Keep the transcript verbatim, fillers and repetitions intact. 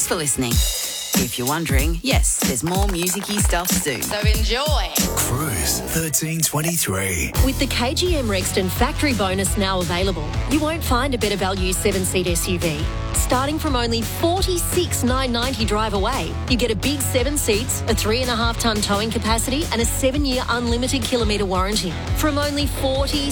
Thanks for listening. If you're wondering, yes, there's more music-y stuff soon. So enjoy. Cruise thirteen twenty-three. With the K G M Rexton factory bonus now available, you won't find a better value seven-seat S U V. Starting from only forty-six thousand nine hundred ninety drive away, you get a big seven seats, a three and a half tonne towing capacity and a seven-year unlimited kilometre warranty. From only forty